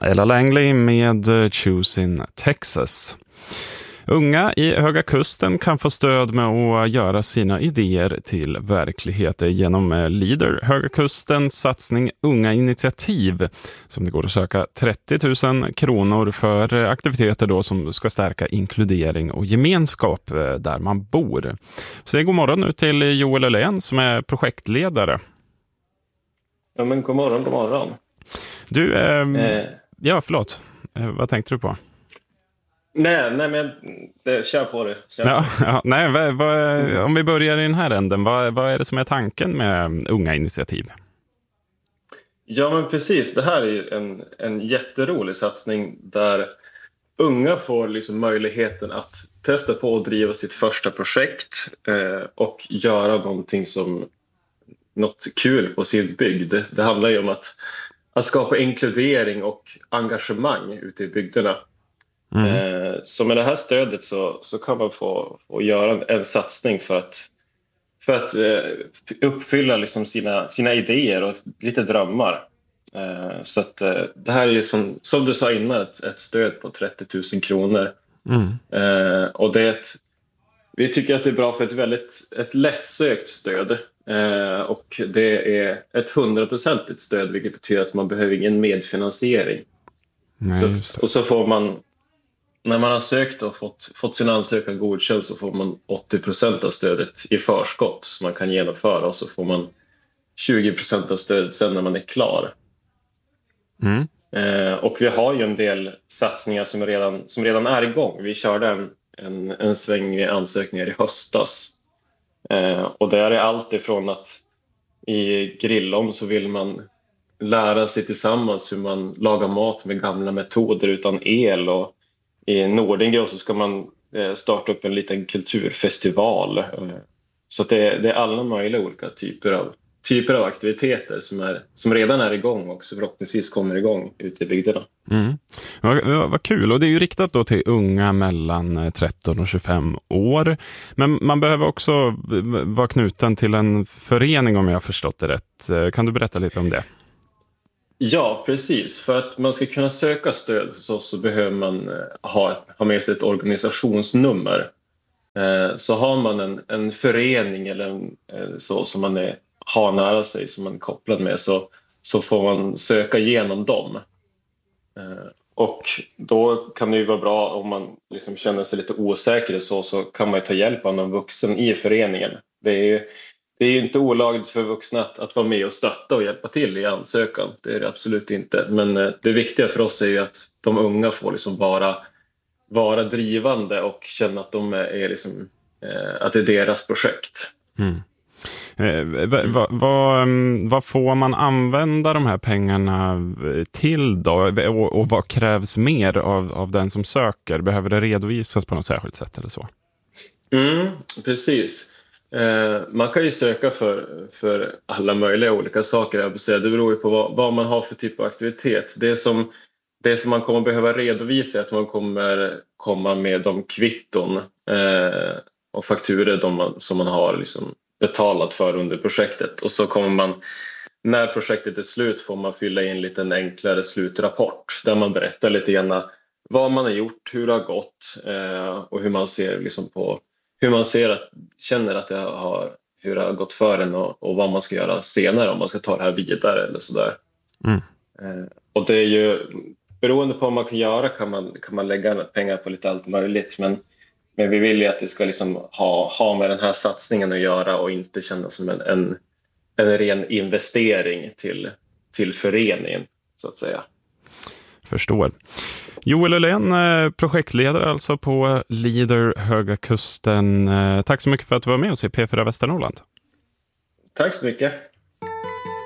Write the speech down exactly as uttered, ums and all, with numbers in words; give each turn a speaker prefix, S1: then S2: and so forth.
S1: Ella Langley med Choosing Texas. Unga i Höga Kusten kan få stöd med att göra sina idéer till verklighet genom Leader Höga Kustens satsning Unga Initiativ, som det går att söka trettio tusen kronor för aktiviteter då som ska stärka inkludering och gemenskap där man bor. Så det är god morgon nu till Joel Öhlén som är projektledare.
S2: Ja, men god morgon, god morgon.
S1: Du, eh, eh. ja förlåt, eh, vad tänkte du på?
S2: Nej, nej men det, kör på det. Kör
S1: ja,
S2: på.
S1: Ja, nej, vad, vad, om vi börjar i den här änden, vad, vad är det som är tanken med Unga Initiativ?
S2: Ja, men precis. Det här är ju en, en jätterolig satsning där unga får liksom möjligheten att testa på att driva sitt första projekt eh, och göra någonting som något kul på sin bygd. Det, det handlar ju om att, att skapa inkludering och engagemang ute i bygderna. Mm. Så med det här stödet så, så kan man få, få göra en, en satsning för att, för att uppfylla liksom sina, sina idéer och lite drömmar. Så att det här är ju som, som du sa innan ett, ett stöd på trettio tusen kronor. Mm. Och det är ett, vi tycker att det är bra för ett väldigt ett lättsökt stöd. Och det är ett hundraprocentigt stöd, vilket betyder att man behöver ingen medfinansiering. Nej, så, och så får man, när man har sökt och fått, fått sin ansökan godkänd, så får man åttio procent av stödet i förskott som man kan genomföra, och så får man tjugo procent av stödet sen när man är klar. Mm. Eh, och vi har ju en del satsningar som redan, som redan är igång. Vi körde en, en, en sväng med ansökningar i höstas. Eh, och det är allt ifrån att i Grillom så vill man lära sig tillsammans hur man lagar mat med gamla metoder utan el, och i Nordingrå så ska man starta upp en liten kulturfestival. Så att det, det är alla möjliga olika typer av, typer av aktiviteter som, är, som redan är igång och så förhoppningsvis kommer igång ute i bygderna.
S1: Mm. Vad, vad kul, och det är ju riktat då till unga mellan tretton och tjugofem år. Men man behöver också vara knuten till en förening om jag har förstått det rätt. Kan du berätta lite om det?
S2: Ja, precis. För att man ska kunna söka stöd så, så behöver man ha, ha med sig ett organisationsnummer. Eh, så har man en, en förening eller en, så som man är, har nära sig, som man är kopplad med, så, så får man söka igenom dem. Eh, och då kan det ju vara bra om man liksom känner sig lite osäker så, så kan man ta hjälp av någon vuxen i föreningen. Det är ju Det är inte olagligt för vuxna att, att vara med och stötta och hjälpa till i ansökan. Det är det absolut inte. Men eh, det viktiga för oss är ju att de unga får liksom vara, vara drivande och känna att, de är liksom, eh, att det är deras projekt. Mm.
S1: Eh, vad, vad, vad, vad får man använda de här pengarna till då? Och, och vad krävs mer av, av den som söker? Behöver det redovisas på något särskilt sätt eller så?
S2: Mm, precis. Eh, man kan ju söka för, för alla möjliga olika saker. Jag vill säga. Det beror ju på vad, vad man har för typ av aktivitet. Det som, det som man kommer behöva redovisa är att man kommer komma med de kvitton eh, och fakturer de man, som man har liksom betalat för under projektet. Och så kommer man, när projektet är slut, får man fylla in en liten enklare slutrapport där man berättar lite grann vad man har gjort, hur det har gått eh, och hur man ser liksom på hur man ser att, känner att det har, hur det har gått för en, och, och vad man ska göra senare, om man ska ta det här vidare eller sådär. Mm. Eh, och det är ju, beroende på vad man kan göra kan man, kan man lägga pengar på lite allt möjligt, men, men vi vill ju att det ska liksom ha, ha med den här satsningen att göra och inte kännas som en, en, en ren investering till, till föreningen så att säga.
S1: Förstår. Joel Öhlén, projektledare alltså på Leader Höga Kusten. Tack så mycket för att du var med oss i P fyra Västernorrland.
S2: Tack så mycket.